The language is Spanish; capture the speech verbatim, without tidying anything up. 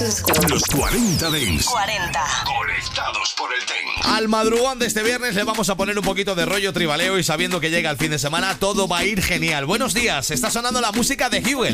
Los cuarenta Dents. cuarenta. Conectados por el Dents. Al madrugón de este viernes le vamos a poner un poquito de rollo tribaleo y sabiendo que llega el fin de semana todo va a ir genial. Buenos días, está sonando la música de Hewell.